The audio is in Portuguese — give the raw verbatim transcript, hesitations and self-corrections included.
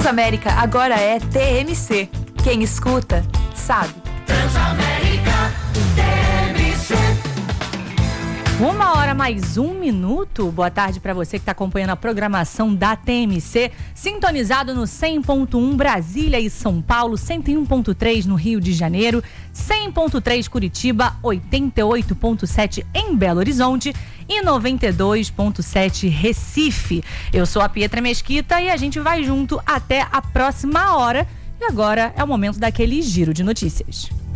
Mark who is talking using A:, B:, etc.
A: Transamérica agora é T M C. Quem escuta, sabe.
B: Transamérica, T M C.
C: Uma hora mais um minuto. Boa tarde para você que está acompanhando a programação da T M C, sintonizado no cem ponto um Brasília e São Paulo, cento e um ponto três no Rio de Janeiro, cem ponto três Curitiba, oitenta e oito ponto sete em Belo Horizonte e noventa e dois ponto sete Recife. Eu sou a Pietra Mesquita e a gente vai junto até a próxima hora. E agora é o momento daquele giro de notícias.